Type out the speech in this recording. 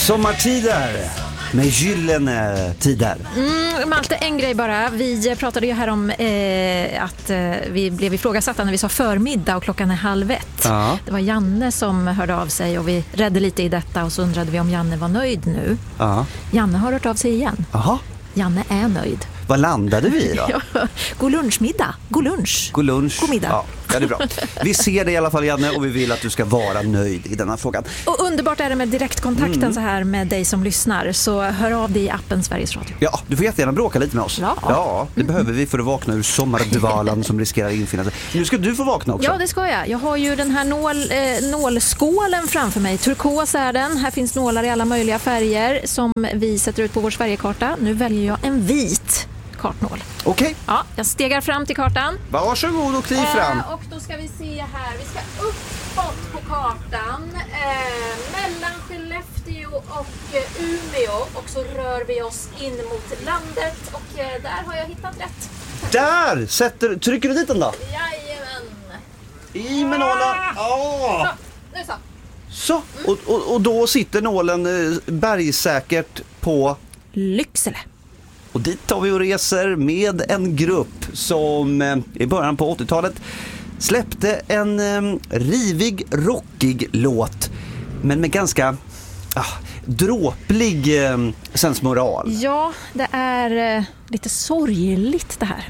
Sommartider med gyllene tider. Malte, en grej bara. Vi pratade ju här om att vi blev ifrågasatta när vi sa förmiddag och klockan är 12:30. Ja. Det var Janne som hörde av sig och vi redde lite i detta och så undrade vi om Janne var nöjd nu. Ja. Janne har hört av sig igen. Aha. Janne är nöjd. Vad landade vi då? God lunchmiddag. God lunch. God lunch. God middag. Ja, det är bra. Vi ser det i alla fall, Janne, och vi vill att du ska vara nöjd i denna frågan. Och underbart är det med direktkontakten så här med dig som lyssnar. Så hör av dig i appen Sveriges Radio. Ja, du får jättegärna bråka lite med oss. Ja, det behöver vi för att vakna ur sommardvalan som riskerar att infinna sig. Nu ska du få vakna också. Ja, det ska jag. Jag har ju den här nålskålen framför mig. Turkos är den. Här finns nålar i alla möjliga färger som vi sätter ut på vår Sverigekarta. Nu väljer jag en vit kartnål. Okej. Ja, jag stegar fram till kartan. Varsågod och kliv fram. Och då ska vi se här. Vi ska uppåt på kartan. Mellan Skellefteå och Umeå. Och så rör vi oss in mot landet. Och där har jag hittat rätt. Där! Trycker du dit den då? Jajamän. I med nålen. Så, nu så. Så, och då sitter nålen bergsäkert på... Lycksele. Och dit tar vi och reser med en grupp som i början på 80-talet släppte en rivig, rockig låt, men med ganska dråplig sensmoral. Ja, det är lite sorgligt det här.